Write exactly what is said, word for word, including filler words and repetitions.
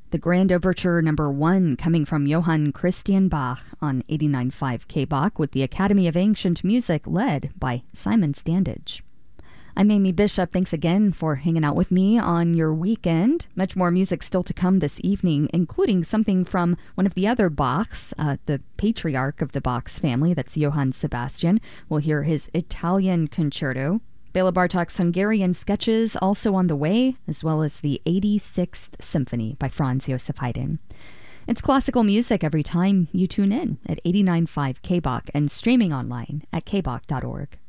The Grand Overture number one coming from Johann Christian Bach on eighty-nine point five K B A C with the Academy of Ancient Music led by Simon Standage. I'm Amy Bishop. Thanks again for hanging out with me on your weekend. Much more music still to come this evening, including something from one of the other Bachs, uh, the patriarch of the Bach's family, that's Johann Sebastian. We'll hear his Italian concerto. Bela Bartok's Hungarian sketches also on the way, as well as the eighty-sixth Symphony by Franz Joseph Haydn. It's classical music every time you tune in at eighty-nine point five K B A C and streaming online at k b a c dot org.